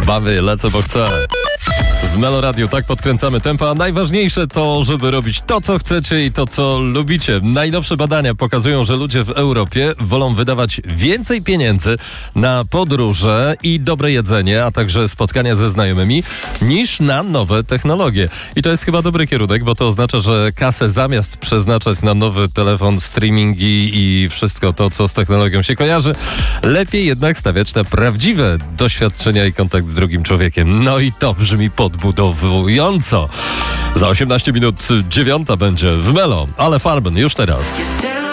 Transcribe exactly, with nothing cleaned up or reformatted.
Bawię, lecę, bo chcę. W Meloradiu tak podkręcamy tempo, a najważniejsze to, żeby robić to, co chcecie i to, co lubicie. Najnowsze badania pokazują, że ludzie w Europie wolą wydawać więcej pieniędzy na podróże i dobre jedzenie, a także spotkania ze znajomymi, niż na nowe technologie. I to jest chyba dobry kierunek, bo to oznacza, że kasę zamiast przeznaczać na nowy telefon, streamingi i wszystko to, co z technologią się kojarzy, lepiej jednak stawiać na prawdziwe doświadczenia i kontakt z drugim człowiekiem. No i to brzmi podbudowująco. Za osiemnaście minut dziewiąta będzie w Melo, ale Farben już teraz.